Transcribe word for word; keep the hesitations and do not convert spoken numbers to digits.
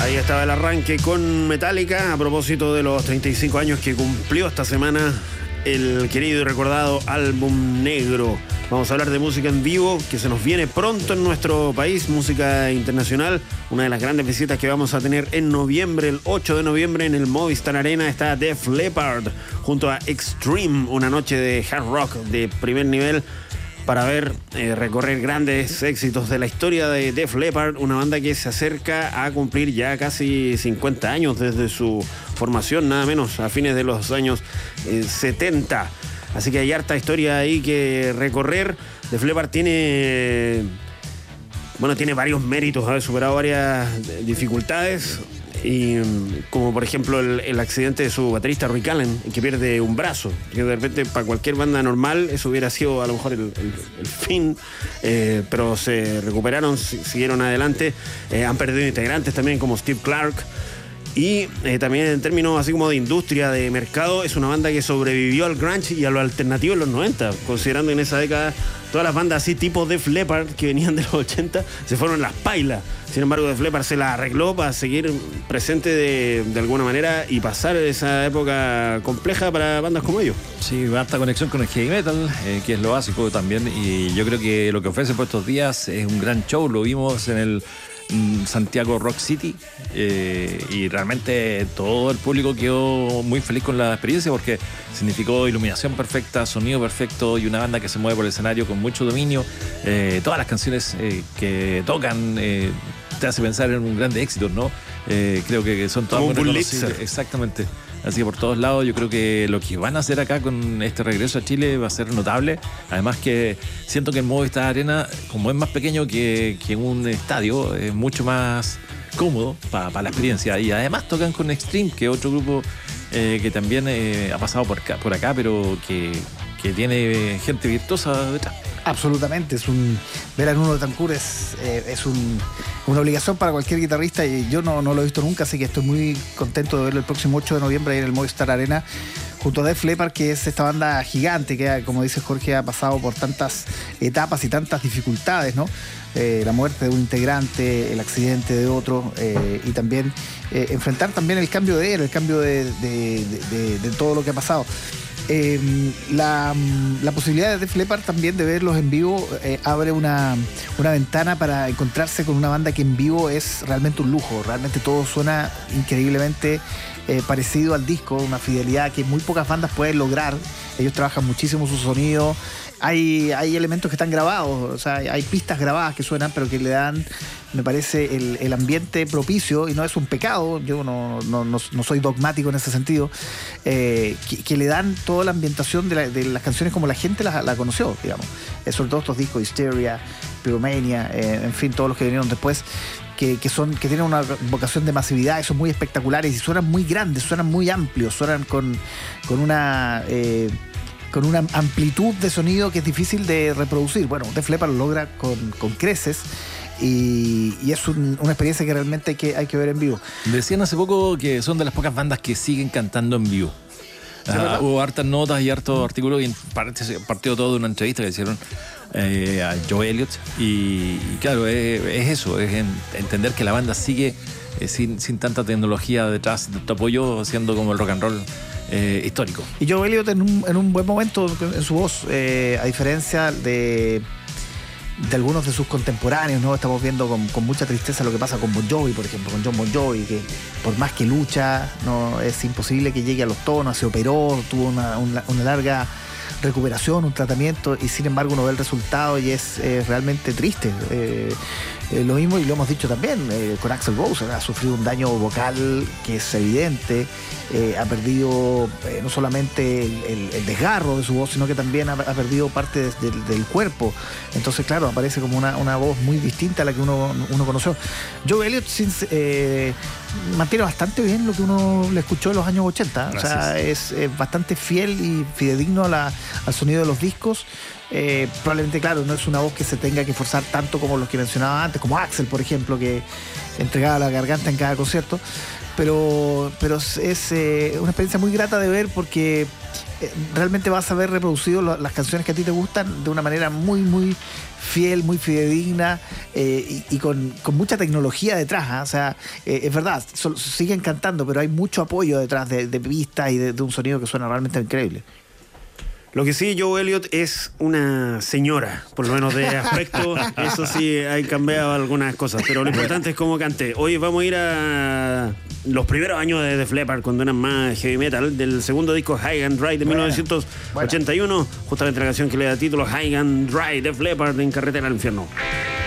Ahí estaba el arranque con Metallica a propósito de los treinta y cinco años que cumplió esta semana el querido y recordado Álbum Negro. Vamos a hablar de música en vivo que se nos viene pronto en nuestro país, música internacional. Una de las grandes visitas que vamos a tener en noviembre, el ocho de noviembre en el Movistar Arena, está Def Leppard junto a Extreme, una noche de hard rock de primer nivel para ver eh, recorrer grandes éxitos de la historia de Def Leppard, una banda que se acerca a cumplir ya casi cincuenta años desde su formación, nada menos, a fines de los años eh, setenta. Así que hay harta historia ahí que recorrer. Def Leppard tiene, bueno, tiene varios méritos, ha superado varias dificultades. Y como por ejemplo el, el accidente de su baterista Rick Allen, que pierde un brazo, que de repente para cualquier banda normal eso hubiera sido a lo mejor el, el, el fin, eh, pero se recuperaron, siguieron adelante. Eh, han perdido integrantes también como Steve Clark. Y eh, también en términos así como de industria, de mercado, es una banda que sobrevivió al grunge y a lo alternativo en los noventa, considerando en esa década todas las bandas así tipo Def Leppard que venían de los ochenta se fueron las pailas. Sin embargo, Def Leppard se la arregló para seguir presente de, de alguna manera y pasar esa época compleja para bandas como ellos. Sí, harta conexión con el heavy metal, eh, que es lo básico también, y yo creo que lo que ofrece por estos días es un gran show. Lo vimos en el Santiago Rock City, eh, y realmente todo el público quedó muy feliz con la experiencia porque significó iluminación perfecta, sonido perfecto y una banda que se mueve por el escenario con mucho dominio. Eh, todas las canciones eh, que tocan eh, te hace pensar en un grande éxito, ¿no? Eh, creo que son todas muy reconocibles. Exactamente. Así que por todos lados yo creo que lo que van a hacer acá con este regreso a Chile va a ser notable. Además que siento que el Movistar Arena, como es más pequeño que, que un estadio, es mucho más cómodo para pa la experiencia. Y además tocan con Extreme, que es otro grupo eh, que también eh, ha pasado por acá, por acá pero que, que tiene gente virtuosa detrás. Absolutamente, es un ver a Nuno Betancourt es, eh, es un, una obligación para cualquier guitarrista, y yo no, no lo he visto nunca, así que estoy muy contento de verlo el próximo ocho de noviembre ahí en el Movistar Arena junto a Def Leppard, que es esta banda gigante que, como dice Jorge, ha pasado por tantas etapas y tantas dificultades, ¿no? Eh, la muerte de un integrante, el accidente de otro, eh, y también eh, enfrentar también el cambio de él, el cambio de, de, de, de, de todo lo que ha pasado. Eh, la, la posibilidad de Def Leppard también de verlos en vivo eh, abre una, una ventana para encontrarse con una banda que en vivo es realmente un lujo. Realmente todo suena increíblemente eh, parecido al disco, una fidelidad que muy pocas bandas pueden lograr. Ellos trabajan muchísimo su sonido. Hay, hay elementos que están grabados, o sea, hay pistas grabadas que suenan, pero que le dan, me parece, el, el ambiente propicio, y no es un pecado, yo no, no, no, no soy dogmático en ese sentido, eh, que, que le dan toda la ambientación de, la, de las canciones como la gente la, la conoció, digamos. Eh, sobre todo estos discos, Hysteria, Pyromania, eh, en fin, todos los que vinieron después, que, que, son, que tienen una vocación de masividad, y son muy espectaculares, y suenan muy grandes, suenan muy amplios, suenan con, con una... Eh, con una amplitud de sonido que es difícil de reproducir. Bueno, Def Leppard lo logra con, con creces, y, y es un, una experiencia que realmente hay que, hay que ver en vivo. Decían hace poco que son de las pocas bandas que siguen cantando en vivo. Uh, hubo hartas notas y hartos artículos, y en parte se partió todo de una entrevista que hicieron eh, a Joe Elliott, y, y claro, es, es eso, es en, entender que la banda sigue eh, sin, sin tanta tecnología detrás de tu apoyo, siendo como el rock and roll Eh, histórico. Y Joe Elliott en un, en un buen momento en su voz, eh, a diferencia de, de algunos de sus contemporáneos, ¿no? Estamos viendo con, con mucha tristeza lo que pasa con Bon Jovi, por ejemplo, con John Bon Jovi, que por más que lucha, no es imposible que llegue a los tonos, se operó, tuvo una, una, una larga recuperación, un tratamiento, y sin embargo uno ve el resultado y es eh, realmente triste. Eh, eh, lo mismo, y lo hemos dicho también, eh, con Axl Rose, ha sufrido un daño vocal que es evidente, eh, ha perdido eh, no solamente el, el, el desgarro de su voz, sino que también ha, ha perdido parte de, de, del cuerpo. Entonces, claro, aparece como una, una voz muy distinta a la que uno, uno conoció. Joe Elliott eh, mantiene bastante bien lo que uno le escuchó en los años ochenta. Gracias. O sea, es, es bastante fiel y fidedigno a la, al sonido de los discos. Eh, probablemente, claro, no es una voz que se tenga que forzar tanto como los que mencionaba antes, como Axl, por ejemplo, que entregaba la garganta en cada concierto, pero, pero es eh, una experiencia muy grata de ver, porque eh, realmente vas a ver reproducido lo, las canciones que a ti te gustan de una manera muy, muy fiel, muy fidedigna eh, y, y con, con mucha tecnología detrás. ¿eh? O sea, eh, es verdad, so, siguen cantando, pero hay mucho apoyo detrás de, de pistas y de, de un sonido que suena realmente increíble. Lo que sí, Joe Elliott es una señora, por lo menos de aspecto. Eso sí, hay cambiado algunas cosas, pero lo importante es cómo cante. Hoy vamos a ir a los primeros años de Def Leppard, cuando eran más heavy metal, del segundo disco High and Dry de bueno, mil novecientos ochenta y uno, bueno. Justamente la canción que le da título High and Dry, Def Leppard en Carretera al Infierno.